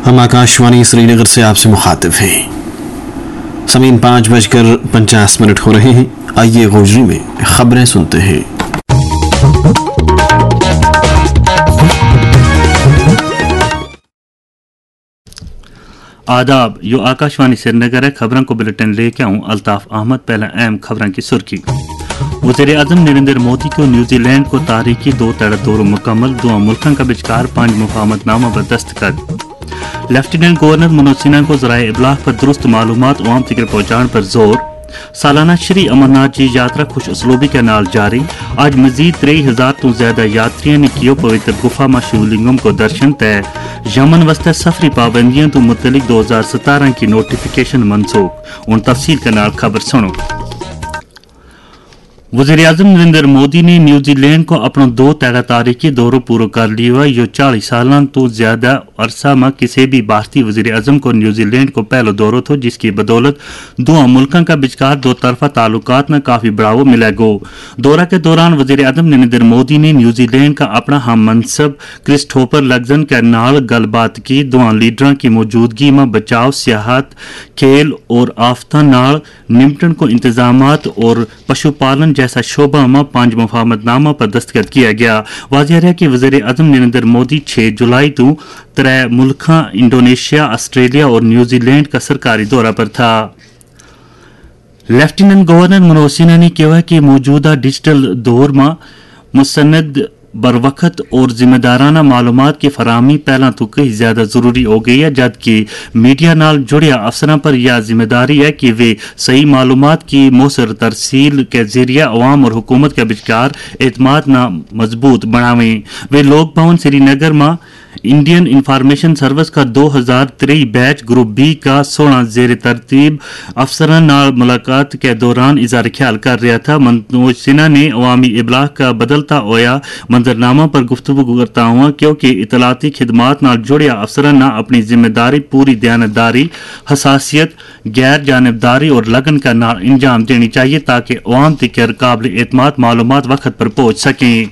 हम आकाशवाणी श्रीनगर से आपसे मुखातिब हैं। समीन 5:50 हो रहे हैं। आइए गोजरी में खबरें सुनते हैं। आदाब, यो आकाशवाणी श्रीनगर है। खबरों को बुलेटिन लेके आऊं अल्ताफ अहमद। पहला अहम खबरों की सुर्खी। वज़ीर आज़म नरेंद्र मोदी को न्यूजीलैंड को तारीखी 2 तड़ दौर मुकम्मल। 2 मुल्कों का विचकार 5 मुफाहमतनामा पर दस्तखत। लेफ्टिनेंट गवर्नर मनोज सिन्हा को ज़राए इब्लाग पर दुरुस्त मालूमात अवाम तक पहुँचाने पर जोर। सालाना श्री अमरनाथ जी यात्रा खुश उसलूबी के नाल जारी। आज मजीद 23,000 तो ज्यादा यात्रियों ने कियो पवित्र गुफा में शिवलिंगम को दर्शन तय। यमन वस्ते सफरी पाबंदियों तो मुतलिक 2017 की नोटिफिकेशन मनसूख। उन तफसील के नाल खबर सुनो। वज़ीर आज़म नरेंद्र मोदी ने न्यूजीलैंड को अपना 2 तैरा तारीखी दौरो पूरा कर लिया। यो 40 साल तो ज्यादा अरसा में किसी भी भारतीय वज़ीर आज़म को न्यूजीलैंड को पहला दौरो था, जिसकी बदौलत 2 मुल्कों का विचकार 2 तरफा ताल्लुकात में काफी बढ़ावा मिलेगा। दौरा के दौरान वज़ीर आज़म नरेंद्र मोदी ने न्यूजीलैंड का अपना हम मनसब क्रिस्टोफर लक्जन के नाल गलबात की। 2 लीडरों की मौजूदगी में बचाव, सियाहत, खेल और आफता नाल निपटन को इंतजामात और पशुपालन जैसा शोबा में 5 मुफाहमतनामा पर दस्तखत किया गया। वाज़ेह है कि वज़ीर आज़म नरेंद्र मोदी 6 जुलाई तो 3 मुल्कों इंडोनेशिया, ऑस्ट्रेलिया और न्यूजीलैंड का सरकारी दौरा पर था। लेफ्टिनेंट गवर्नर मनोज सिन्हा ने कहा कि मौजूदा डिजिटल दौर में मुसन्नद बरवक्त और जिम्मेदाराना मालूमात की फराहमी पहला तो कहीं ज्यादा जरूरी हो गई है, जबकि मीडिया नाल जुड़िया अफसरों पर यह जिम्मेदारी है कि वे सही मालूमात की मौसर तरसील के जरिए अवाम और हुकूमत के विचकार एतमाद ना मजबूत बनावें। वे लोक भवन श्रीनगर में इंडियन इंफॉर्मेशन सर्विस का 2023 बैच ग्रुप बी का 16 जेर तरतीब अफसरान नाल मुलाकात के दौरान इज़हार ख्याल कर रहा था। मनोज सिन्हा ने अवामी इबलाग का बदलता होया मंजरनामा पर गुफ्तगू करता हुआ क्योंकि इतलाती खिदमात नाल जुड़िया अफसरान ना अपनी जिम्मेदारी पूरी दयानतदारी, हसासियत, गैर जानबदारी और लगन का नाल इंजाम देनी चाहिए ताकि अवाम तक काबिल एतमाद मालूमात वक्त पर पहुँच सकें।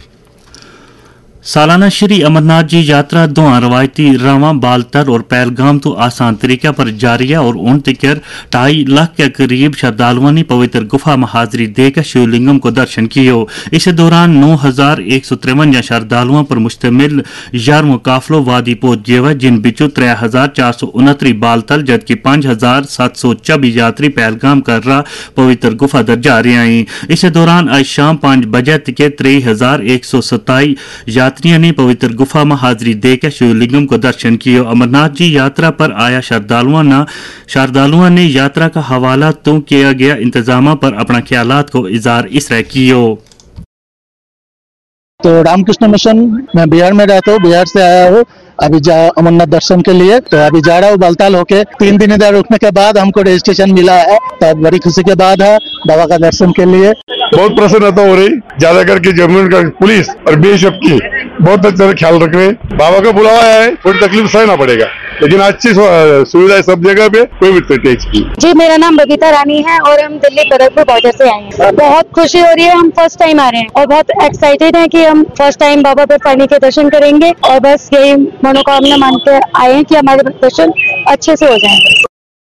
सालाना श्री अमरनाथ जी यात्रा 2 रवायती रवा बालतर और पहलगाम तो आसान तरीका पर जारी है और उन तिकर 2.5 लाख के करीब श्रद्धालुओं ने पवित्र गुफा में हाजिरी देकर शिवलिंगम को दर्शन किए। इस दौरान 9,153 श्रद्धालुओं पर मुश्तमिल 11वां काफिलो वादी पहुंच गया, जिन बिचों 3,469 बालतल जबकि 5,724 यात्री पहलगाम कर रहा पवित्र गुफा दर जा रहे हैं। इस दौरान आज शाम 5 बजे तक 23,127 यात्रियों ने पवित्र गुफा में हाजिरी देकर शिवलिंगम को दर्शन किए। अमरनाथ जी यात्रा पर आया श्रद्धालुओं ने यात्रा का हवाला तो किया गया इंतजाम पर अपना ख्यालात को इजहार इस तरह किया। तो रामकृष्ण मिशन मैं बिहार में रहता हूँ, बिहार से आया हूँ अभी अमरनाथ दर्शन के लिए। तो अभी जा रहा हूँ बालताल होके। 3 दिन इधर रुकने के बाद हमको रजिस्ट्रेशन मिला है, तो बड़ी खुशी के बाद है बाबा का दर्शन के लिए। बहुत प्रसन्नता हो रही, ज्यादा करके जम्मू का पुलिस और बीएसएफ की बहुत अच्छे से ख्याल रख रहे हैं। बाबा का बुलावा है, थोड़ी तकलीफ सहना पड़ेगा लेकिन अच्छी सुविधा है सब जगह पे, कोई भी तकलीफ की। जी, मेरा नाम बबीता रानी है और हम दिल्ली बदरपुर बॉर्डर से आए हैं। बहुत खुशी हो रही है, हम फर्स्ट टाइम आ रहे हैं और बहुत एक्साइटेड है कि हम फर्स्ट टाइम बाबा बर्फानी के दर्शन करेंगे और बस यही मनोकामना मान के आए हैं कि हमारे दर्शन अच्छे से हो जाएंगे।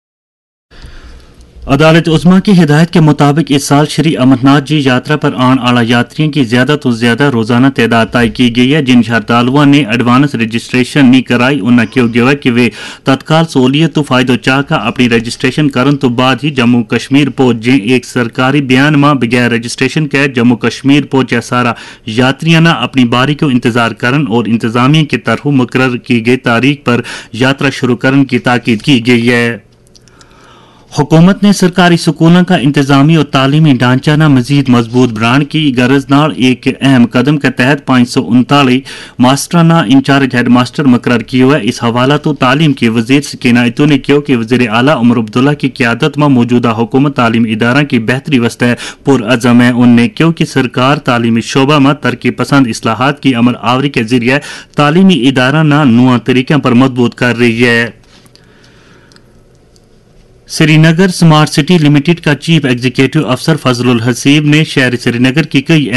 अदालत उज़्मा की हिदायत के मुताबिक इस साल श्री अमरनाथ जी यात्रा पर आने वाला यात्रियों की ज्यादा तो ज्यादा रोजाना तादाद तय की गई है। जिन श्रद्धालुओं ने एडवांस रजिस्ट्रेशन नहीं कराई उन्हें क्यों गया कि वे तत्काल सहूलियत तो फायदो चाह का अपनी रजिस्ट्रेशन करन तो बाद ही जम्मू कश्मीर पहुंच जाए। एक सरकारी बयान में बगैर रजिस्ट्रेशन के जम्मू कश्मीर पहुंचा सारा यात्रियों ने अपनी बारी को इंतजार करन और इंतजामिया की तरफ मुकर्रर की गई तारीख पर यात्रा शुरू करने की ताकीद की गई है। हुकूमत ने सरकारी स्कूलों का इंतजामी और तालीमी ढांचा न मजीद मजबूत बनाने की गरज नाल एक अहम कदम के तहत 539 मास्टराना इंचार्ज हेड मास्टर मुकर्रर किया है। इस हवाला तो तालीम के वजीर सकीना इतो ने किया कि वजीर आला उमर अब्दुल्ला की क्यादत में मौजूदा हुकूमत तालीमी इदारा की बेहतरी वास्ते पुरअज़म है। उनने क्यों कि सरकार तालीमी शोबा में तरक्की पसंद इस्लाहात की अमल आवरी के जरिए तालीमी इदारा न नुआ तरीकों पर मजबूत कर रही है। श्रीनगर स्मार्ट सिटी लिमिटेड का चीफ एग्जीक्यूटिव अफसर फजलुल हसीब ने शहर श्रीनगर की कई